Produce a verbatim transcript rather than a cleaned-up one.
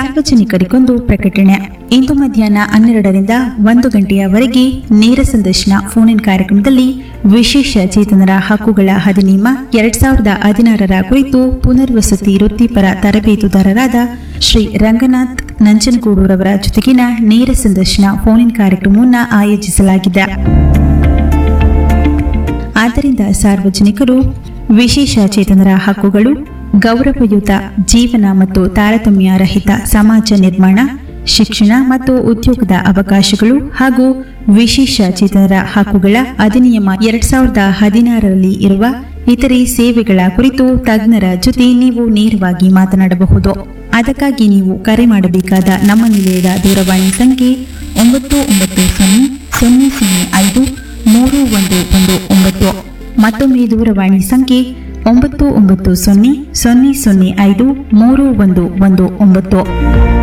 ಸಾರ್ವಜನಿಕರಿಗೊಂದು ಪ್ರಕಟಣೆ. ಇಂದು ಮಧ್ಯಾಹ್ನ ಹನ್ನೆರಡರಿಂದ ಒಂದು ಗಂಟೆಯವರೆಗೆ ನೇರ ಸಂದರ್ಶನ ಫೋನ್ ಇನ್ ಕಾರ್ಯಕ್ರಮದಲ್ಲಿ ವಿಶೇಷ ಚೇತನರ ಹಕ್ಕುಗಳ ಅಧಿನಿಯಮ ಎರಡ್ ಸಾವಿರದ ಹದಿನಾರರ ಕುರಿತು ಪುನರ್ವಸತಿ ವೃತ್ತಿಪರ ತರಬೇತುದಾರರಾದ ಶ್ರೀ ರಂಗನಾಥ್ ನಂಜನಗೂಡೂರವರ ಜೊತೆಗಿನ ನೇರ ಸಂದರ್ಶನ ಫೋನ್ ಇನ್ ಕಾರ್ಯಕ್ರಮವನ್ನು ಆಯೋಜಿಸಲಾಗಿದೆ. ಆದ್ದರಿಂದ ಸಾರ್ವಜನಿಕರು ವಿಶೇಷ ಚೇತನರ ಹಕ್ಕುಗಳು, ಗೌರವಯುತ ಜೀವನ ಮತ್ತು ತಾರತಮ್ಯ ರಹಿತ ಸಮಾಜ ನಿರ್ಮಾಣ, ಶಿಕ್ಷಣ ಮತ್ತು ಉದ್ಯೋಗದ ಅವಕಾಶಗಳು ಹಾಗೂ ವಿಶೇಷ ಚೇತನರ ಹಕ್ಕುಗಳ ಅಧಿನಿಯಮ ಎರಡ್ ಸಾವಿರದ ಹದಿನಾರರಲ್ಲಿ ಇರುವ ಇತರೆ ಸೇವೆಗಳ ಕುರಿತು ತಜ್ಞರ ಜೊತೆ ನೀವು ನೇರವಾಗಿ ಮಾತನಾಡಬಹುದು. ಅದಕ್ಕಾಗಿ ನೀವು ಕರೆ ಮಾಡಬೇಕಾದ ನಮ್ಮ ನಿಲಯದ ದೂರವಾಣಿ ಸಂಖ್ಯೆ ಒಂಬತ್ತು ಒಂಬತ್ತು ಸೊನ್ನೆ ಸೊನ್ನೆ ಸೊನ್ನೆ ಐದು ಮೂರು ಒಂದು ಒಂದು ಒಂಬತ್ತು. ಮತ್ತೊಮ್ಮೆ ದೂರವಾಣಿ ಸಂಖ್ಯೆ ಒಂಬತ್ತು ಒಂಬತ್ತು ಸೊನ್ನೆ ಸೊನ್ನೆ ಸೊನ್ನೆ ಐದು ಮೂರು ಒಂದು ಒಂದು ಒಂಬತ್ತು.